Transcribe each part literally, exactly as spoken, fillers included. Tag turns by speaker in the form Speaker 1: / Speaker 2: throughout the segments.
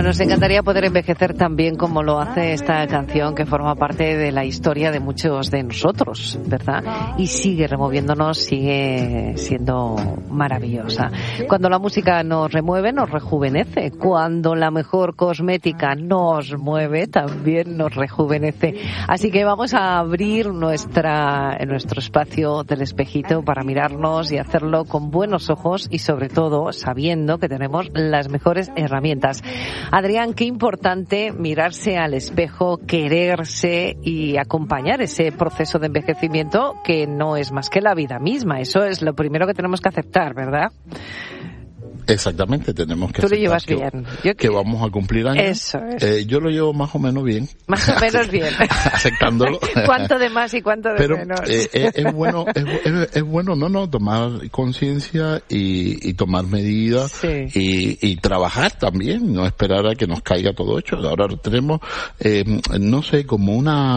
Speaker 1: Bueno, nos encantaría poder envejecer tan bien como lo hace esta canción que forma parte de la historia de muchos de nosotros, ¿verdad? Y sigue removiéndonos, sigue siendo maravillosa. Cuando la música nos remueve, nos rejuvenece. Cuando la mejor cosmética nos mueve, también nos rejuvenece. Así que vamos a abrir nuestra, nuestro espacio del espejito para mirarnos y hacerlo con buenos ojos y sobre todo sabiendo que tenemos las mejores herramientas. Adrián, qué importante mirarse al espejo, quererse y acompañar ese proceso de envejecimiento que no es más que la vida misma. Eso es lo primero que tenemos que aceptar, ¿verdad?
Speaker 2: Exactamente, tenemos que
Speaker 1: Tú lo llevas
Speaker 2: que,
Speaker 1: bien. Yo
Speaker 2: que vamos a cumplir años.
Speaker 1: Eso es.
Speaker 2: Eh, yo lo llevo más o menos bien.
Speaker 1: Más o menos bien.
Speaker 2: Aceptándolo.
Speaker 1: ¿Cuánto de más y cuánto de
Speaker 2: Pero,
Speaker 1: menos?
Speaker 2: Eh, es, es bueno, es, es, es bueno, no, no, tomar conciencia y, y tomar medidas
Speaker 1: sí.
Speaker 2: y, y trabajar también, no esperar a que nos caiga todo hecho. Ahora tenemos, eh, no sé, como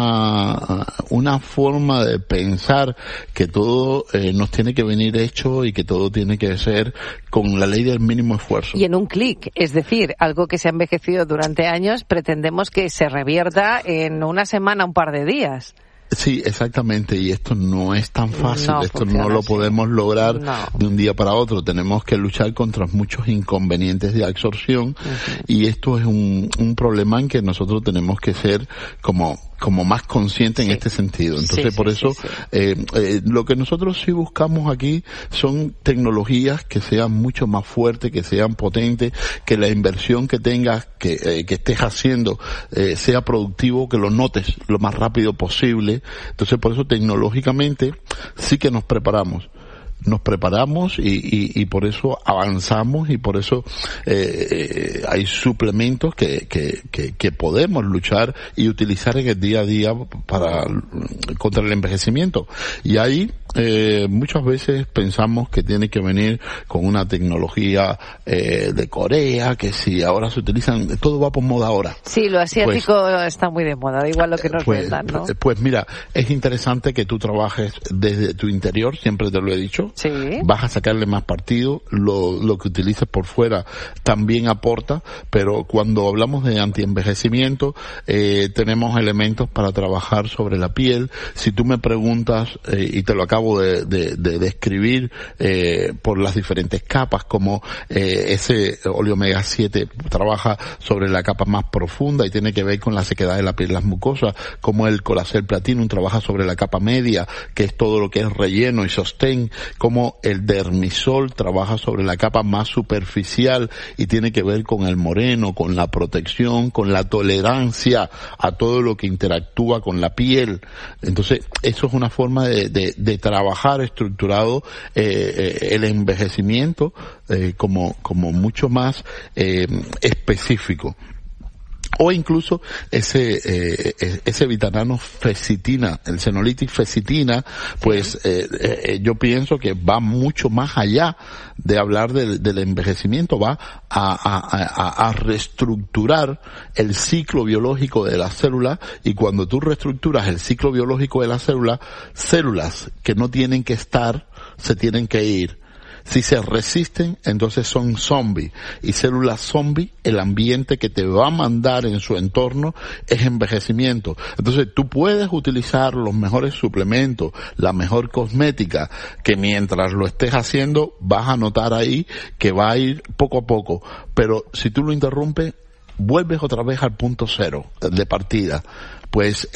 Speaker 2: una, una forma de pensar que todo eh, nos tiene que venir hecho y que todo tiene que ser con la ley del mínimo esfuerzo.
Speaker 1: Y en un clic, es decir, algo que se ha envejecido durante años, pretendemos que se revierta en una semana, un par de días.
Speaker 2: Sí, exactamente, y esto no es tan fácil,
Speaker 1: no
Speaker 2: esto no lo
Speaker 1: así.
Speaker 2: podemos lograr
Speaker 1: no.
Speaker 2: de un día para otro, tenemos que luchar contra muchos inconvenientes de absorción uh-huh. y esto es un, un problema en que nosotros tenemos que ser como como más conscientes sí. en este sentido. Entonces, sí, por sí, eso, sí, sí. Eh, eh, lo que nosotros sí buscamos aquí son tecnologías que sean mucho más fuertes, que sean potentes, que la inversión que tengas, que, eh, que estés haciendo, eh, sea productivo, que lo notes lo más rápido posible. Entonces, por eso tecnológicamente sí que nos preparamos. Nos preparamos y, y, y por eso avanzamos y por eso eh, eh, hay suplementos que, que, que, que podemos luchar y utilizar en el día a día para contra el envejecimiento. Y ahí eh, muchas veces pensamos que tiene que venir con una tecnología eh, de Corea, que si ahora se utilizan, todo va por moda ahora.
Speaker 1: Sí, lo asiático pues, está muy de moda, da igual lo que nos
Speaker 2: pues,
Speaker 1: vendan, ¿no?
Speaker 2: Pues mira, es interesante que tú trabajes desde tu interior, siempre te lo he dicho.
Speaker 1: Sí.
Speaker 2: Vas a sacarle más partido, lo, lo que utilices por fuera también aporta, pero cuando hablamos de antienvejecimiento, eh, tenemos elementos para trabajar sobre la piel. Si tú me preguntas, eh, y te lo acabo de, de, de describir, eh, por las diferentes capas, como eh, ese óleo omega siete trabaja sobre la capa más profunda y tiene que ver con la sequedad de la piel, las mucosas, como el Colacel Platinum trabaja sobre la capa media, que es todo lo que es relleno y sostén, como el Dermisol trabaja sobre la capa más superficial y tiene que ver con el moreno, con la protección, con la tolerancia a todo lo que interactúa con la piel. Entonces, eso es una forma de, de, de trabajar estructurado eh, eh, el envejecimiento eh, como, como mucho más eh, específico. O incluso ese eh, ese vitamina fecitina, el Senolytic fecitina, pues eh, eh, yo pienso que va mucho más allá de hablar del, del envejecimiento, va a, a, a, a reestructurar el ciclo biológico de la célula, y cuando tú reestructuras el ciclo biológico de la célula, células que no tienen que estar, se tienen que ir. Si se resisten, entonces son zombies. Y células zombies, el ambiente que te va a mandar en su entorno es envejecimiento. Entonces tú puedes utilizar los mejores suplementos, la mejor cosmética, que mientras lo estés haciendo vas a notar ahí que va a ir poco a poco. Pero si tú lo interrumpes, vuelves otra vez al punto cero de partida. Pues